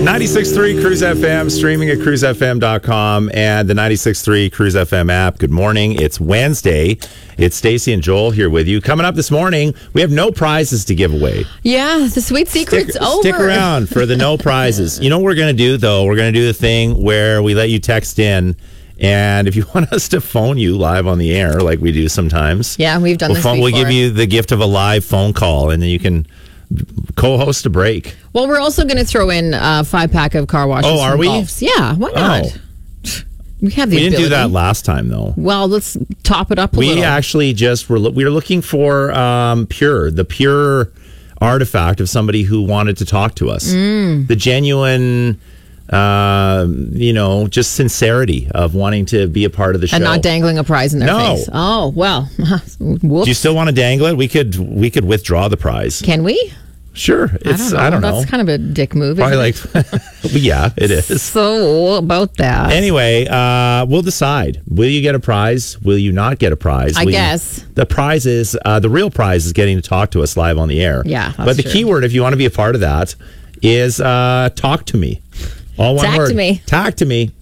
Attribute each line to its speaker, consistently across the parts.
Speaker 1: 96.3 Cruise FM, streaming at cruisefm.com and the 96.3 Cruise FM app. Good morning. It's Wednesday. It's Stacey and Joel here with you. Coming up this morning, we have no prizes to give away.
Speaker 2: Yeah, the sweet secret's over.
Speaker 1: Stick around for the no prizes. You know what we're going to do, though? We're going to do the thing where we let you text in. And if you want us to phone you live on the air, like we do sometimes.
Speaker 2: Yeah, we've done this before.
Speaker 1: We'll give you the gift of a live phone call, and then you can co-host a break.
Speaker 2: Well, we're also going to throw in a 5-pack of car washes.
Speaker 1: Oh, are we?
Speaker 2: Golfs. Yeah, why not?
Speaker 1: Oh.
Speaker 2: We have the
Speaker 1: We didn't
Speaker 2: ability.
Speaker 1: do that last time, though.
Speaker 2: Well, let's top it up a little.
Speaker 1: We actually just we were looking for the pure artifact of somebody who wanted to talk to us. The genuine, just sincerity of wanting to be a part of the show.
Speaker 2: And not dangling a prize in their face. Oh, well. Whoops.
Speaker 1: Do you still want to dangle it? We could withdraw the prize.
Speaker 2: Can we?
Speaker 1: Sure. I don't know.
Speaker 2: That's kind of a dick move.
Speaker 1: Probably like, yeah, it is.
Speaker 2: So about that.
Speaker 1: Anyway, we'll decide. Will you get a prize? Will you not get a prize?
Speaker 2: I guess.
Speaker 1: The prize is, the real prize is getting to talk to us live on the air.
Speaker 2: Yeah, that's
Speaker 1: But the
Speaker 2: true.
Speaker 1: key word, if you want to be a part of that, is talk to me. All one word.
Speaker 2: Talk to me.
Speaker 1: Talk to me.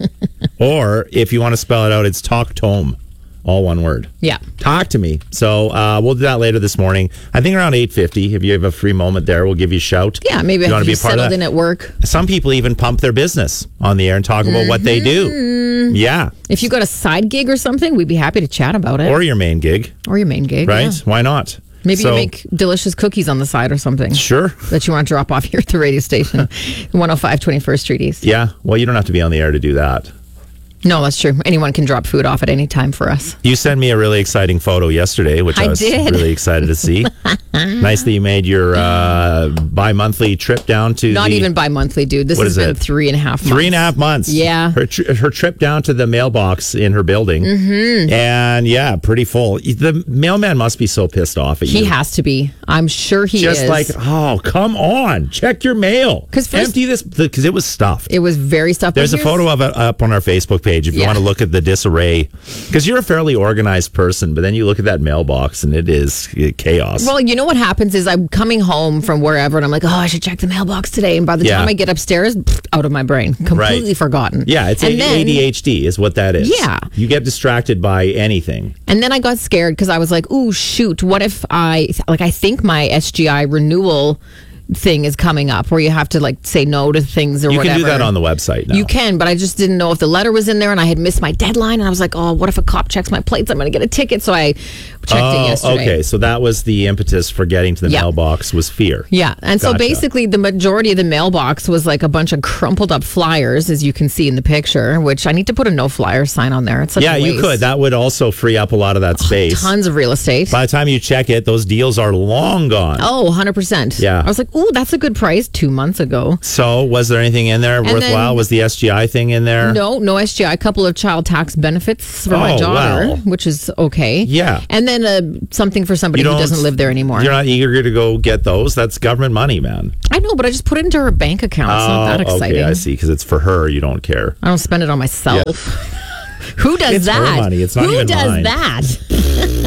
Speaker 1: Or if you want to spell it out, it's talk tome. All one word.
Speaker 2: Yeah.
Speaker 1: Talk to me. So we'll do that later this morning. I think around 8:50. If you have a free moment there, we'll give you a shout.
Speaker 2: Yeah, maybe
Speaker 1: if you want
Speaker 2: if
Speaker 1: to be
Speaker 2: you
Speaker 1: a part of
Speaker 2: settled
Speaker 1: that.
Speaker 2: in at work.
Speaker 1: Some people even pump their business on the air and talk about what they do. Yeah.
Speaker 2: If you got a side gig or something, we'd be happy to chat about it.
Speaker 1: Or your main gig.
Speaker 2: Or your main gig.
Speaker 1: Right?
Speaker 2: Yeah.
Speaker 1: Why not?
Speaker 2: Maybe you make delicious cookies on the side or something.
Speaker 1: Sure.
Speaker 2: That you want to drop off here at the radio station, 105 21st Street East.
Speaker 1: Yeah. Well, you don't have to be on the air to do that.
Speaker 2: No, that's true. Anyone can drop food off at any time for us.
Speaker 1: You sent me a really exciting photo yesterday, which I was really excited to see. Nice that you made your bi-monthly trip down to
Speaker 2: Not even bi-monthly, dude. This has been 3.5 months.
Speaker 1: 3.5 months.
Speaker 2: Yeah.
Speaker 1: Her trip down to the mailbox in her building. And yeah, pretty full. The mailman must be so pissed off at you.
Speaker 2: He has to be. I'm sure he is.
Speaker 1: Just like, oh, come on. Check your mail. Empty this, because it was stuffed.
Speaker 2: It was very stuffed.
Speaker 1: There's a photo of it up on our Facebook page if you want to look at the disarray. Because you're a fairly organized person, but then you look at that mailbox and it is chaos.
Speaker 2: Well, you know what happens is I'm coming home from wherever and I'm like, oh, I should check the mailbox today. And by the time I get upstairs, out of my brain. Completely forgotten.
Speaker 1: Yeah, it's ADHD is what that is.
Speaker 2: Yeah.
Speaker 1: You get distracted by anything.
Speaker 2: And then I got scared because I was like, ooh, shoot, what if I think my SGI renewal thing is coming up where you have to say no to things or whatever.
Speaker 1: You can do that on the website now.
Speaker 2: You can, but I just didn't know if the letter was in there and I had missed my deadline and I was like, oh, what if a cop checks my plates? I'm going to get a ticket. So I checked it yesterday.
Speaker 1: Okay, so that was the impetus for getting to the mailbox was fear.
Speaker 2: Yeah, and so basically the majority of the mailbox was like a bunch of crumpled up flyers, as you can see in the picture, which I need to put a no flyer sign on there. It's such a waste.
Speaker 1: You could. That would also free up a lot of that space.
Speaker 2: Tons of real estate.
Speaker 1: By the time you check it, those deals are long gone.
Speaker 2: Oh, 100%.
Speaker 1: Yeah.
Speaker 2: I was like, ooh, that's a good price 2 months ago.
Speaker 1: So was there anything in there worthwhile? Was the SGI thing in there?
Speaker 2: No SGI. A couple of child tax benefits for my daughter, which is okay.
Speaker 1: Yeah.
Speaker 2: And then something for somebody who doesn't live there anymore.
Speaker 1: You're not eager to go get those? That's government money, man.
Speaker 2: I know, but I just put it into her bank account. It's not that exciting.
Speaker 1: Okay, I see. Because it's for her. You don't care.
Speaker 2: I don't spend it on myself.
Speaker 1: Yeah.
Speaker 2: Who does
Speaker 1: it's
Speaker 2: that?
Speaker 1: Her money. It's not
Speaker 2: Who
Speaker 1: even
Speaker 2: does
Speaker 1: mine.
Speaker 2: that?